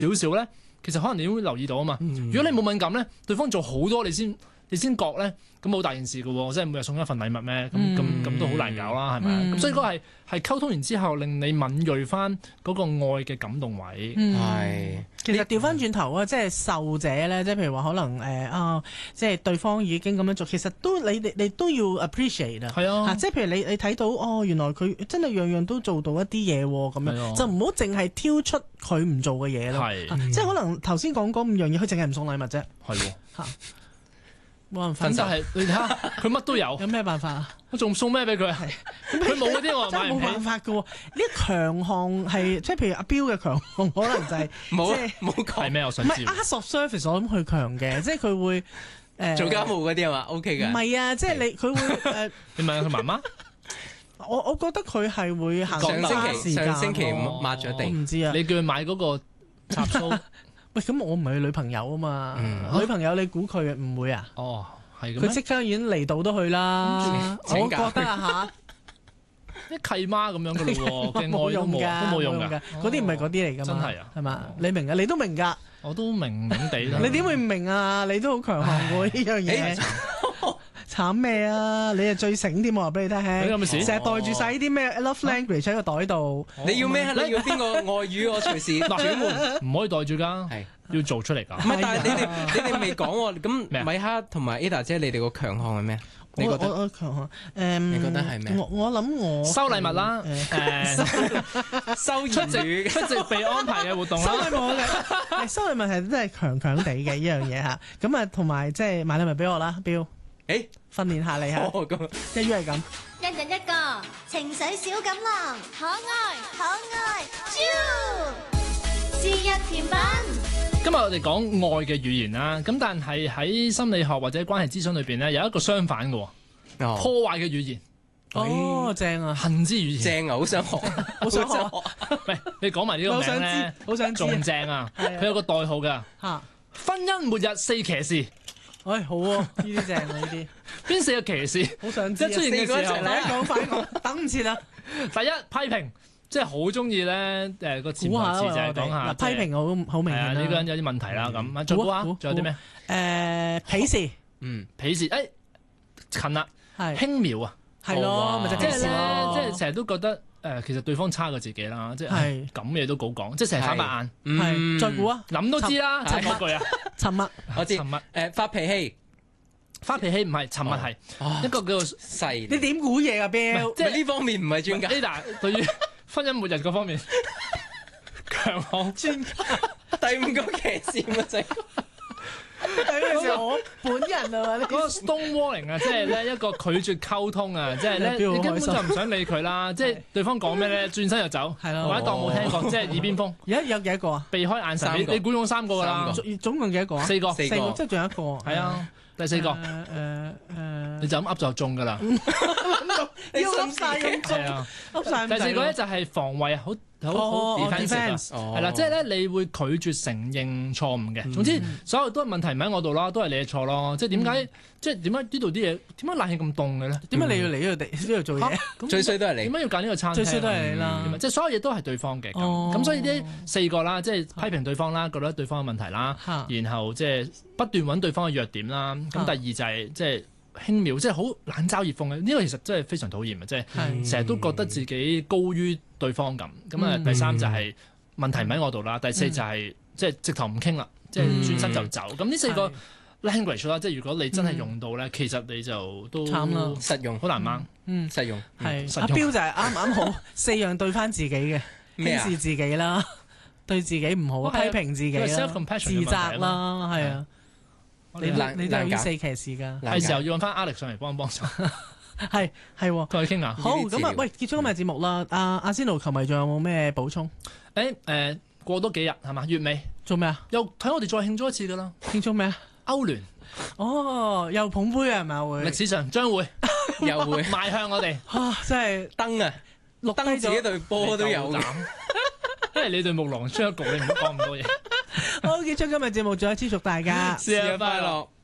少少咧，其實可能你會留意到啊嘛。如果你冇敏感咧，對方做好多你先覺咧，咁好大件事㗎喎，即係每日送一份禮物咩？咁都好難搞啦，係咪啊？咁所以嗰係溝通完之後，令你敏鋭翻嗰個愛嘅感動位。 係。 其實調翻轉頭啊，即係受者咧，即係譬如話可能即係對方已經咁樣做，其實都你都要 appreciate 啊。 係啊， 即係譬如你睇到原來佢真係樣樣都做到一啲嘢喎，咁樣就唔好淨係挑出佢唔做嘅嘢咯。即係可能頭先講嗰五樣嘢，佢淨係唔送禮物啫。 係喎， 冇辦法。 咁就係你睇下，佢乜都有。 有咩辦法啊？ 我仲送咩俾佢？佢冇嗰啲我買唔起。真係冇辦法㗎喎。呢強項係即係譬如阿彪嘅強項，可能就係冇講係咩？我想知。 唔係 Acts of Service，我諗佢強嘅，即係佢會做家務嗰啲係嘛 ？OK 嘅。 唔係啊，即係佢會你問下佢媽媽。 我覺得佢係會行上星期五抹咗地。 我唔知啊。 你叫佢買嗰個插蘇。 喂，咁我唔係佢女朋友啊嘛，女朋友你估佢唔會啊？ 哦，係咁。 佢即刻已經嚟到都去啦，我覺得啊啲契媽咁樣噶咯喎，嘅愛都冇用㗎， 嗰啲唔係嗰啲嚟㗎嘛， 真係啊， 係嘛？你明㗎，你都明㗎， 我都明地啦。 你點會唔明啊？你都好強項喎呢樣嘢。慘咩啊！你係最醒添，我話俾你聽。 你有冇事？ 成日袋住晒呢啲咩 love language 喺個袋度。 你要咩？你要邊個外語？我隨時轉換。 唔可以袋住㗎，係要做出嚟㗎。 唔係，但係你哋未講喎。咁米哈同埋 Ada 姐，你哋個強項係咩？你覺得？ 我強項你覺得係咩？ 我諗我收禮物啦， 收出席被安排嘅活動啦。 收禮物嘅，收禮物係真係強強地嘅呢樣嘢嚇。咁啊，同埋即係買禮物俾我啦，標。訓練下你嚇，一於係咁。 一人一個情緒小錦囊，可愛豬，節日甜品。 今日我哋講愛嘅語言啦，咁但係喺心理學或者關係諮詢裏邊咧，有一個相反嘅，破壞嘅語言。 哦，正啊， 恨之語言。 正啊，好想學，好想學。 喂，你講埋呢個名咧， 好想知， 仲正啊！佢有個代號㗎。婚姻末日四騎士。 好喎，呢啲正啊，呢啲。 邊四個騎士？ 好想知。 一出現嘅時候， 快講，等唔切啦。 第一批評，即係好中意咧個潛台詞就係講下批評好明顯。 呢個人有啲問題啦咁。再估下，仲有啲咩？ 鄙視， 鄙視，近啦， 係輕蔑啊， 係咯，咪就即係咧，即係成日都覺得其實對方差過自己啦，即係咁嘢都好講，即係成日反白眼。 係，再估啊， 諗都知啦，係嗰句啊， 沉默， 我知， 沉默， 發脾氣。 發脾氣唔係，沉默係一個叫做細。 你點估嘢啊，Bill？ 即係呢方面唔係專家。 Ada 對於婚姻末日嗰方面強項專家。 第五個騎士咪就係嗰時我本人啊嘛， 嗰個 stonewalling 啊，即係咧一個拒絕溝通啊，即係咧你根本就唔想理佢啦，即係對方講咩咧，轉身就走，或者當冇聽過，即係耳邊風。 而家有幾多個啊？ 避開眼神，你估中3個㗎啦。 總共幾多個啊？ 四個， 即係仲有一個。 係啊，第4個。你就咁噏就中㗎啦。 要噏晒咁中，噏晒。 第4個咧就係防衛啊，好 defensive 係啦，即係咧你會拒絕承認錯誤嘅。總之所有都係問題唔喺我度啦，都係你嘅錯咯。即係點解呢度啲嘢點解冷氣咁凍嘅咧？點解你要嚟呢度做嘢？ 最衰都係你。 點解要揀呢個餐廳？ 最衰都係你啦。 即係所有嘢都係對方嘅咁，所以呢4個啦，即係批評對方啦，覺得對方嘅問題啦，然後即係不斷揾對方嘅弱點啦。咁第二就係即係輕蔑，即係好冷嘲熱諷嘅。呢個其實真係非常討厭嘅，即係成日都覺得自己高於對方咁。咁啊，第3就係問題唔喺我度啦。第4就係即係直頭唔傾啦，即係轉身就走。咁呢4個 language 啦，即係如果你真係用到咧，其實你就都實用， 好難掹。 實用係。阿標就係啱好4樣對翻自己嘅，輕視自己啦，對自己唔好，批評自己啦，自責啦，係啊。你都係呢4騎士㗎， 係時候要揾翻 Alex 上嚟幫手。 係同佢傾下。 好咁啊，喂，結束今日節目啦。阿仙奴球迷仲有冇咩補充？ 過多幾日係嘛？月尾做咩啊？ 又睇我哋再慶祝一次㗎啦！ 慶祝咩啊？ 歐聯又捧杯啊，係咪會？ 歷史上將會又會邁向我哋。 真係燈啊！燈自己隊波都有㗎。 因為你對木狼出咗局，你唔好講咁多嘢。 好，結束今日節目，再一次祝大家生日快樂。